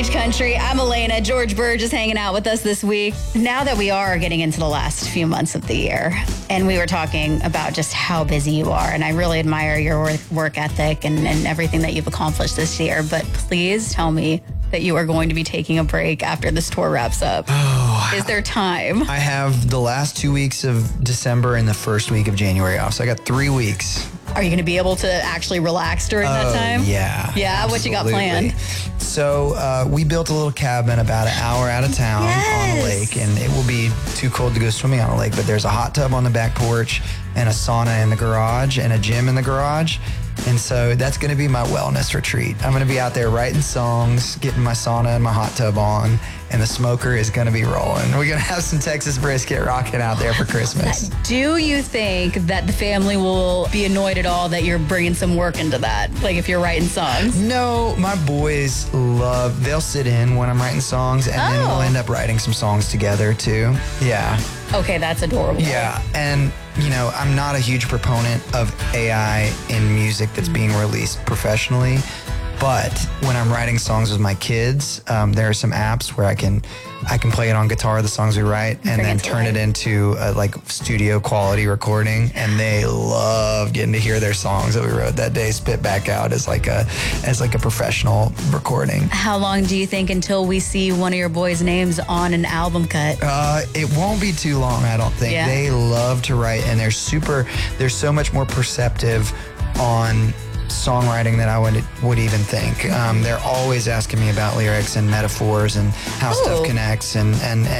Backstage Country. I'm Elena. George Burge is hanging out with us this week. Now that we are getting into the last few months of the year, and we were talking about just how busy you are, and I really admire your work ethic and everything that you've accomplished this year, but please tell me that you are going to be taking a break after this tour wraps up. Oh, is there time? I have the last 2 weeks of December and the first week of January off, so I got 3 weeks. Are you going to be able to actually relax during that time? Yeah. Yeah? What you got planned? So we built a little cabin about an hour out of town on a lake, and it will be too cold to go swimming on a lake, but there's a hot tub on the back porch and a sauna in the garage and a gym in the garage. And so that's going to be my wellness retreat. I'm going to be out there writing songs, getting my sauna and my hot tub on, and the smoker is going to be rolling. We're going to have some Texas brisket rocking out there for Christmas. Do you think that the family will be annoyed at all that you're bringing some work into that? Like if you're writing songs? No, my boys they'll sit in when I'm writing songs, and then we'll end up writing some songs together too. Yeah. Okay, that's adorable. Yeah, and you know, I'm not a huge proponent of AI in music that's being released professionally, but when I'm writing songs with my kids, there are some apps where I can play it on guitar, the songs we write, and then turn it into a like studio quality recording, and they love getting to hear their songs that we wrote that day spit back out as like a professional recording. How long do you think until we see one of your boys' names on an album cut? It won't be too long, I don't think. Yeah. They love to write, and they're so much more perceptive on songwriting than I would even think. They're always asking me about lyrics and metaphors and how stuff connects, and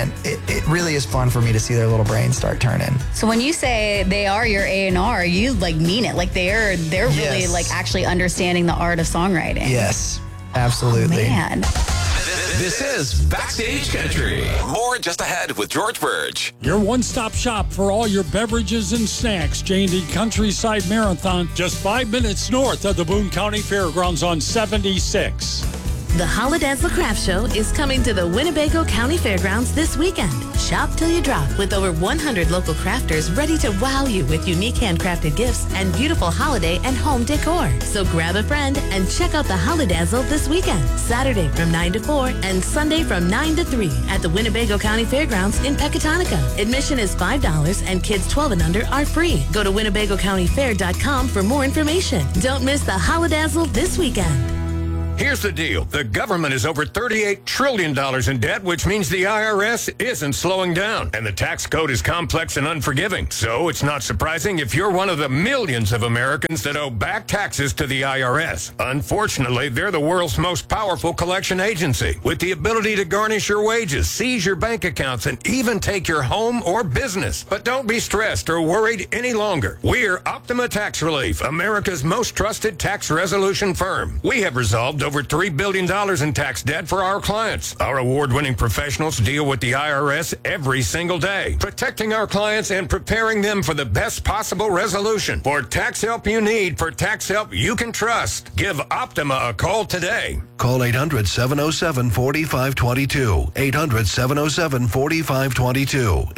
it really is fun for me to see their little brains start turning. So when you say they are your A&R, you like mean it. Like they're really like actually understanding the art of songwriting. Yes, absolutely. Oh, man. This is Backstage Country. More just ahead with George Burge. Your one-stop shop for all your beverages and snacks. J&D Countryside Marathon, just 5 minutes north of the Boone County Fairgrounds on 76. The Holidazzle Craft Show is coming to the Winnebago County Fairgrounds this weekend. Shop till you drop with over 100 local crafters ready to wow you with unique handcrafted gifts and beautiful holiday and home decor. So grab a friend and check out the Holidazzle this weekend, Saturday from 9 to 4 and Sunday from 9 to 3 at the Winnebago County Fairgrounds in Pecatonica. Admission is $5 and kids 12 and under are free. Go to WinnebagoCountyFair.com for more information. Don't miss the Holidazzle this weekend. Here's the deal. The government is over $38 trillion in debt, which means the IRS isn't slowing down. And the tax code is complex and unforgiving. So it's not surprising if you're one of the millions of Americans that owe back taxes to the IRS. Unfortunately, they're the world's most powerful collection agency, with the ability to garnish your wages, seize your bank accounts, and even take your home or business. But don't be stressed or worried any longer. We're Optima Tax Relief, America's most trusted tax resolution firm. We have resolved over $3 billion in tax debt for our clients. Our award-winning professionals deal with the IRS every single day, protecting our clients and preparing them for the best possible resolution. For tax help you need, for tax help you can trust, give Optima a call today. Call 800-707-4522. 800-707-4522.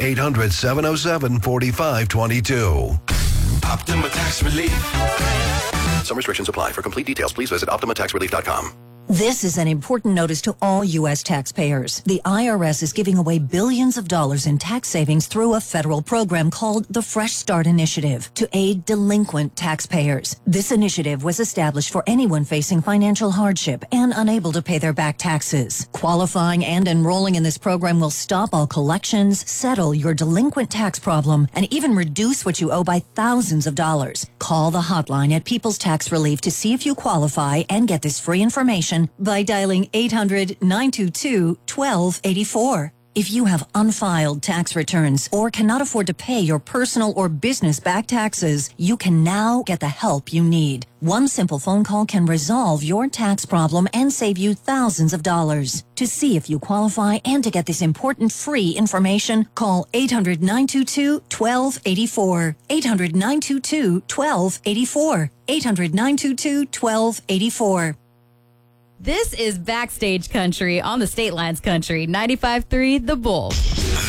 800-707-4522. Optima Tax Relief. Some restrictions apply. For complete details, please visit OptimaTaxRelief.com. This is an important notice to all U.S. taxpayers. The IRS is giving away billions of dollars in tax savings through a federal program called the Fresh Start Initiative to aid delinquent taxpayers. This initiative was established for anyone facing financial hardship and unable to pay their back taxes. Qualifying and enrolling in this program will stop all collections, settle your delinquent tax problem, and even reduce what you owe by thousands of dollars. Call the hotline at People's Tax Relief to see if you qualify and get this free information by dialing 800-922-1284. If you have unfiled tax returns or cannot afford to pay your personal or business back taxes, you can now get the help you need. One simple phone call can resolve your tax problem and save you thousands of dollars. To see if you qualify and to get this important free information, call 800-922-1284. 800-922-1284. 800-922-1284. This is Backstage Country on the State Lines Country 95.3 The Bull.